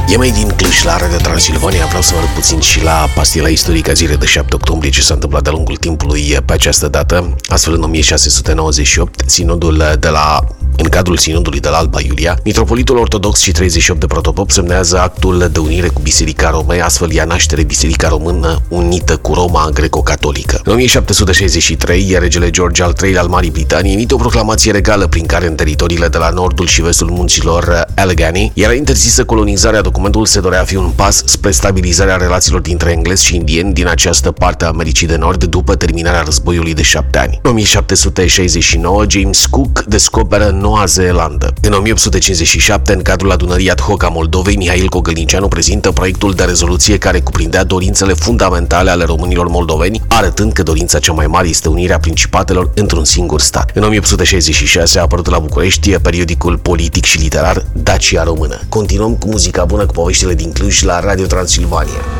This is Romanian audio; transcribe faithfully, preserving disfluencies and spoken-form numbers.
E mai din Cluj la Radio Transilvania. Vreau să mă arăt puțin și la pastila istorică a zilei de șapte octombrie, ce s-a întâmplat de-a lungul timpului pe această dată. Astfel, în o mie șase sute nouăzeci și opt, sinodul de la În cadrul sinodului de la Alba Iulia, mitropolitul ortodox și treizeci și opt de protopop semnează actul de unire cu Biserica Romei, astfel ia naștere Biserica Română unită cu Roma greco-catolică. În o mie șapte sute șaizeci și trei, regele George al treilea al Marii Britanii emite o proclamație regală prin care în teritoriile de la nordul și vestul munților Allegheny era interzisă colonizarea. Documentul se dorea a fi un pas spre stabilizarea relațiilor dintre englezi și indieni din această parte a Americii de Nord după terminarea războiului de șapte ani. În o mie șapte sute șaizeci și nouă, James Cook descoperă Noua Zeelandă. În o mie opt sute cincizeci și șapte, în cadrul adunării ad hoc a Moldovei, Mihail Cogălnicianu prezintă proiectul de rezoluție care cuprindea dorințele fundamentale ale românilor moldoveni, arătând că dorința cea mai mare este unirea principatelor într-un singur stat. În o mie opt sute șaizeci și șase a apărut la București periodicul politic și literar Dacia Română. Continuăm cu muzica bună, cu poveștile din Cluj la Radio Transilvania.